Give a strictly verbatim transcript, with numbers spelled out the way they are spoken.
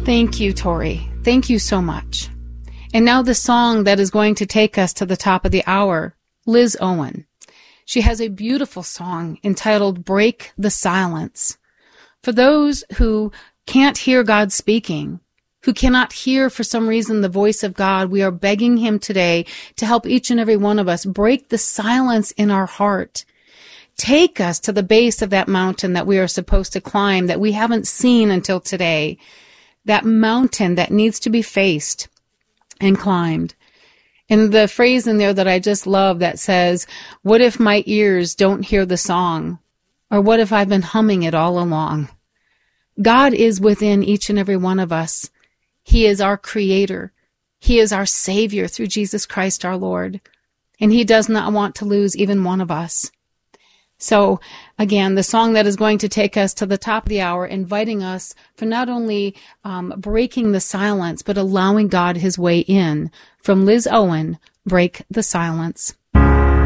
Thank you, Tori. Thank you so much. And now the song that is going to take us to the top of the hour, Liz Owen. She has a beautiful song entitled Break the Silence. For those who can't hear God speaking, who cannot hear for some reason the voice of God, we are begging him today to help each and every one of us break the silence in our heart. Take us to the base of that mountain that we are supposed to climb, that we haven't seen until today. That mountain that needs to be faced and climbed. And the phrase in there that I just love that says, what if my ears don't hear the song? Or what if I've been humming it all along? God is within each and every one of us. He is our creator. He is our savior through Jesus Christ our Lord. And he does not want to lose even one of us. So again, the song that is going to take us to the top of the hour, inviting us for not only um, breaking the silence, but allowing God his way in. From Liz Owen, Break the Silence.